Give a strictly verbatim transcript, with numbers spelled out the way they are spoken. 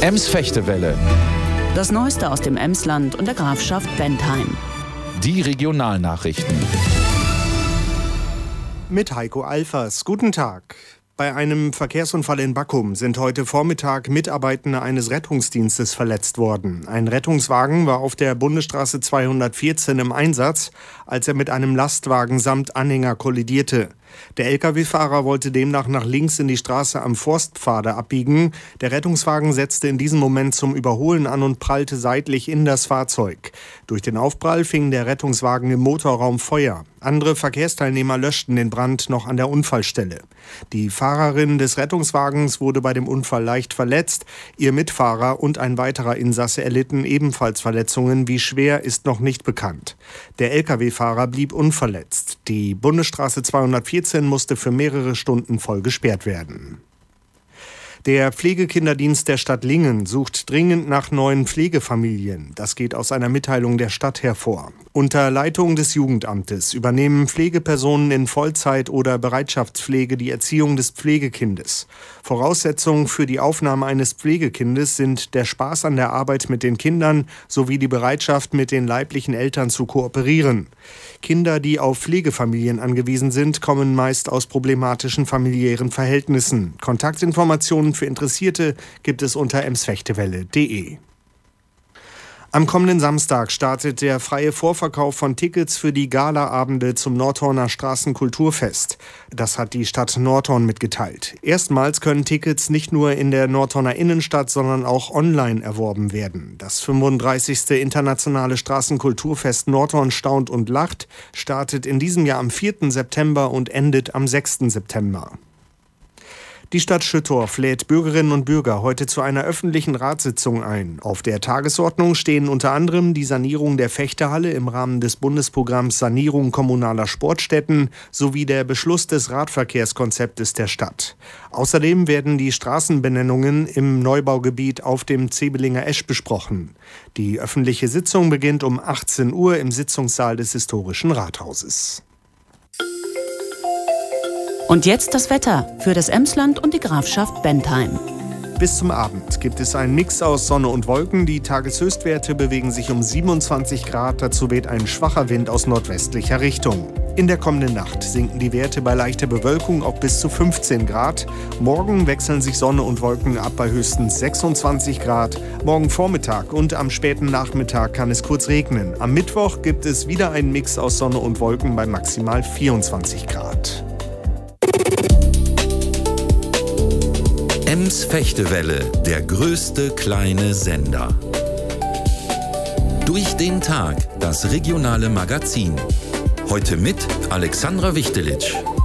Ems-Fechtewelle. Das Neueste aus dem Emsland und der Grafschaft Bentheim. Die Regionalnachrichten. Mit Heiko Alfers. Guten Tag. Bei einem Verkehrsunfall in Bakkum sind heute Vormittag Mitarbeitende eines Rettungsdienstes verletzt worden. Ein Rettungswagen war auf der Bundesstraße zweihundertvierzehn im Einsatz, als er mit einem Lastwagen samt Anhänger kollidierte. Der L K W-Fahrer wollte demnach nach links in die Straße am Forstpfade abbiegen. Der Rettungswagen setzte in diesem Moment zum Überholen an und prallte seitlich in das Fahrzeug. Durch den Aufprall fing der Rettungswagen im Motorraum Feuer. Andere Verkehrsteilnehmer löschten den Brand noch an der Unfallstelle. Die Fahrerin des Rettungswagens wurde bei dem Unfall leicht verletzt. Ihr Mitfahrer und ein weiterer Insasse erlitten ebenfalls Verletzungen. Wie schwer ist noch nicht bekannt. Der L K W-Fahrer blieb unverletzt. Die Bundesstraße zweihundertvierzehn musste für mehrere Stunden voll gesperrt werden. Der Pflegekinderdienst der Stadt Lingen sucht dringend nach neuen Pflegefamilien. Das geht aus einer Mitteilung der Stadt hervor. Unter Leitung des Jugendamtes übernehmen Pflegepersonen in Vollzeit- oder Bereitschaftspflege die Erziehung des Pflegekindes. Voraussetzungen für die Aufnahme eines Pflegekindes sind der Spaß an der Arbeit mit den Kindern sowie die Bereitschaft, mit den leiblichen Eltern zu kooperieren. Kinder, die auf Pflegefamilien angewiesen sind, kommen meist aus problematischen familiären Verhältnissen. Kontaktinformationen für Interessierte gibt es unter emsfechtewelle punkt de. Am kommenden Samstag startet der freie Vorverkauf von Tickets für die Galaabende zum Nordhorner Straßenkulturfest. Das hat die Stadt Nordhorn mitgeteilt. Erstmals können Tickets nicht nur in der Nordhorner Innenstadt, sondern auch online erworben werden. Das fünfunddreißigste internationale Straßenkulturfest Nordhorn staunt und lacht startet in diesem Jahr am vierten September und endet am sechsten September. Die Stadt Schüttorf lädt Bürgerinnen und Bürger heute zu einer öffentlichen Ratssitzung ein. Auf der Tagesordnung stehen unter anderem die Sanierung der Fechtehalle im Rahmen des Bundesprogramms Sanierung kommunaler Sportstätten sowie der Beschluss des Radverkehrskonzeptes der Stadt. Außerdem werden die Straßenbenennungen im Neubaugebiet auf dem Zebelinger Esch besprochen. Die öffentliche Sitzung beginnt um achtzehn Uhr im Sitzungssaal des Historischen Rathauses. Und jetzt das Wetter für das Emsland und die Grafschaft Bentheim. Bis zum Abend gibt es einen Mix aus Sonne und Wolken. Die Tageshöchstwerte bewegen sich um siebenundzwanzig Grad. Dazu weht ein schwacher Wind aus nordwestlicher Richtung. In der kommenden Nacht sinken die Werte bei leichter Bewölkung auf bis zu fünfzehn Grad. Morgen wechseln sich Sonne und Wolken ab bei höchstens sechsundzwanzig Grad. Morgen Vormittag und am späten Nachmittag kann es kurz regnen. Am Mittwoch gibt es wieder einen Mix aus Sonne und Wolken bei maximal vierundzwanzig Grad. Ems-Fechtewelle, der größte kleine Sender. Durch den Tag, das regionale Magazin. Heute mit Alexandra Wichtelitsch.